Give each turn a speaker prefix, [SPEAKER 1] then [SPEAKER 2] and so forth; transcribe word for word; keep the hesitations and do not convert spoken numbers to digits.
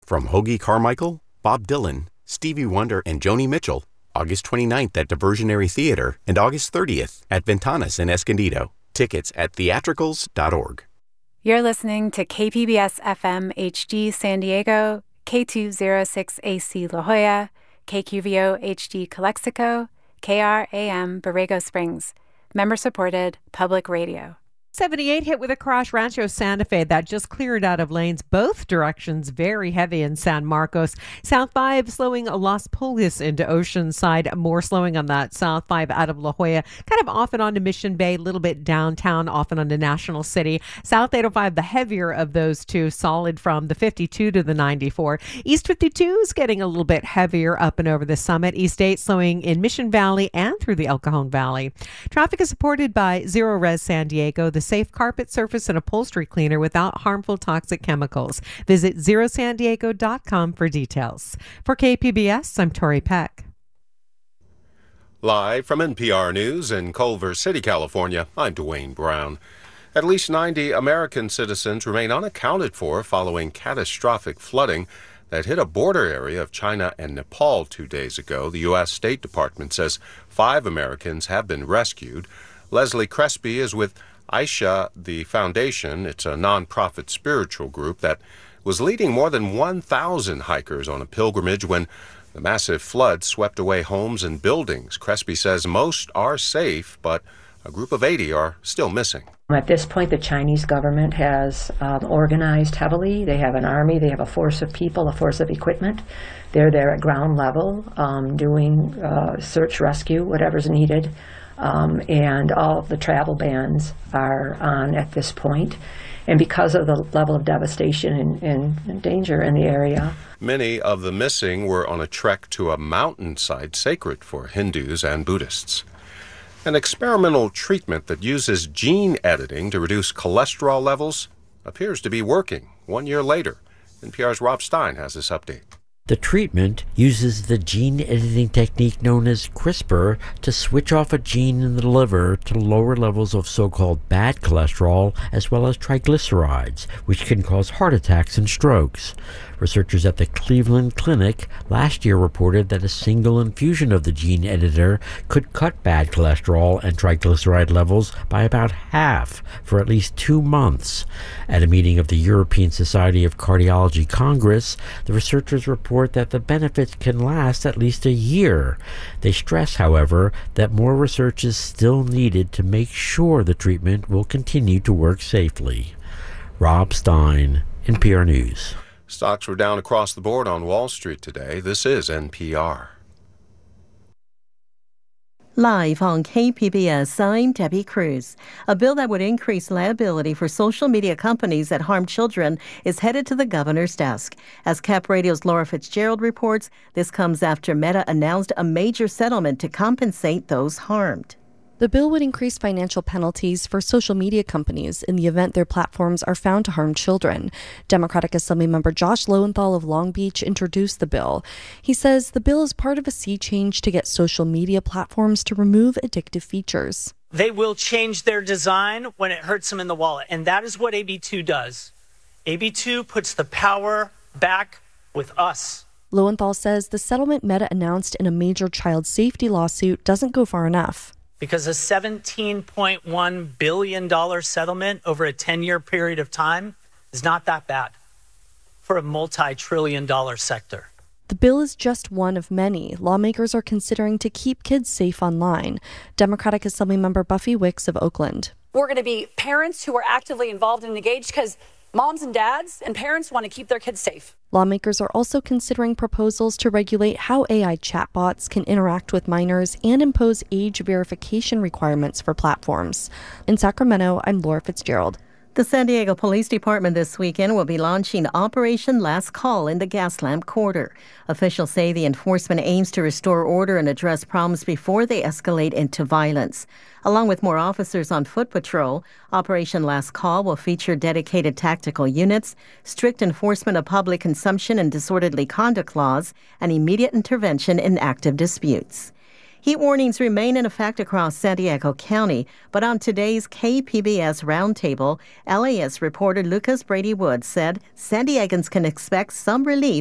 [SPEAKER 1] from Hoagie Carmichael, Bob Dylan, Stevie Wonder, and Joni Mitchell, August twenty-ninth at Diversionary Theater and August thirtieth at Ventanas in Escondido. Tickets at theatricals dot org.
[SPEAKER 2] You're listening to K P B S F M H D San Diego, K two oh six A C La Jolla, K Q V O H D Calexico, K R A M Borrego Springs. Member-supported public radio.
[SPEAKER 3] seventy-eight hit with a crash, Rancho Santa Fe, that just cleared out of lanes both directions, very heavy in San Marcos. South five slowing Las Pulgas into Oceanside, more slowing on that South five out of La Jolla, kind of off and onto Mission Bay, a little bit downtown, off and onto National City. South eight oh five, the heavier of those two, solid from the fifty-two to the ninety-four. East fifty-two is getting a little bit heavier up and over the Summit. East eight slowing in Mission Valley and through the El Cajon Valley. Traffic is supported by Zero Res San Diego, the safe carpet, surface, and upholstery cleaner without harmful toxic chemicals. Visit zero san diego dot com for details. For K P B S, I'm Tori Peck.
[SPEAKER 4] Live from N P R News in Culver City, California, I'm Dwayne Brown. At least ninety American citizens remain unaccounted for following catastrophic flooding that hit a border area of China and Nepal two days ago. The U S State Department says five Americans have been rescued. Leslie Crespi is with Aisha, the foundation. It's a nonprofit spiritual group that was leading more than one thousand hikers on a pilgrimage when the massive flood swept away homes and buildings. Crespi says most are safe, but a group of eighty are still missing.
[SPEAKER 5] At this point, the Chinese government has um, organized heavily. They have an army, they have a force of people, a force of equipment. They're there at ground level um, doing uh, search, rescue, whatever's needed. Um, and all of the travel bans are on at this point. And because of the level of devastation and, and, and danger in the area.
[SPEAKER 4] Many of the missing were on a trek to a mountainside sacred for Hindus and Buddhists. An experimental treatment that uses gene editing to reduce cholesterol levels appears to be working one year later. N P R's Rob Stein has this update.
[SPEAKER 6] The treatment uses the gene editing technique known as CRISPR to switch off a gene in the liver to lower levels of so-called bad cholesterol as well as triglycerides, which can cause heart attacks and strokes. Researchers at the Cleveland Clinic last year reported that a single infusion of the gene editor could cut bad cholesterol and triglyceride levels by about half for at least two months. At a meeting of the European Society of Cardiology Congress, the researchers report that the benefits can last at least a year. They stress, however, that more research is still needed to make sure the treatment will continue to work safely. Rob Stein, N P R News.
[SPEAKER 4] Stocks were down across the board on Wall Street today. This is N P R.
[SPEAKER 7] Live on K P B S, I'm Debbie Cruz. A bill that would increase liability for social media companies that harm children is headed to the governor's desk. As Cap Radio's Laura Fitzgerald reports, this comes after Meta announced a major settlement to compensate those harmed.
[SPEAKER 8] The bill would increase financial penalties for social media companies in the event their platforms are found to harm children. Democratic Assemblymember Josh Lowenthal of Long Beach introduced the bill. He says the bill is part of a sea change to get social media platforms to remove addictive features.
[SPEAKER 9] They will change their design when it hurts them in the wallet, and that is what A B two does. A B two puts the power back with us.
[SPEAKER 8] Lowenthal says the settlement Meta announced in a major child safety lawsuit doesn't go far enough.
[SPEAKER 9] Because a seventeen point one billion dollars settlement over a ten-year period of time is not that bad for a multi-trillion dollar sector.
[SPEAKER 8] The bill is just one of many lawmakers are considering to keep kids safe online. Democratic Assemblymember Buffy Wicks of Oakland.
[SPEAKER 10] We're going to be parents who are actively involved and engaged because moms and dads and parents want to keep their kids safe.
[SPEAKER 8] Lawmakers are also considering proposals to regulate how A I chatbots can interact with minors and impose age verification requirements for platforms. In Sacramento, I'm Laura Fitzgerald.
[SPEAKER 7] The San Diego Police Department this weekend will be launching Operation Last Call in the Gaslamp Quarter. Officials say the enforcement aims to restore order and address problems before they escalate into violence. Along with more officers on foot patrol, Operation Last Call will feature dedicated tactical units, strict enforcement of public consumption and disorderly conduct laws, and immediate intervention in active disputes. Heat warnings remain in effect across San Diego County, but on today's K P B S Roundtable, L A S reporter Lucas Brady Woods said San Diegans can expect some relief